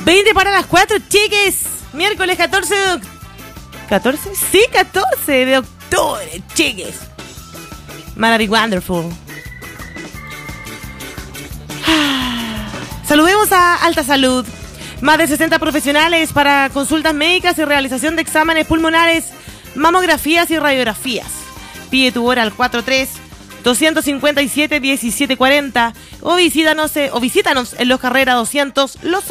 20 para las 4, chiques. Miércoles 14 de octubre. ¿14? Sí, 14 de octubre, chiques. Maravilloso, wonderful. Saludemos a Alta Salud. Más de 60 profesionales para consultas médicas y realización de exámenes pulmonares, mamografías y radiografías. Pide tu hora al 43-257-1740 o visítanos en Los Carreras 200, Los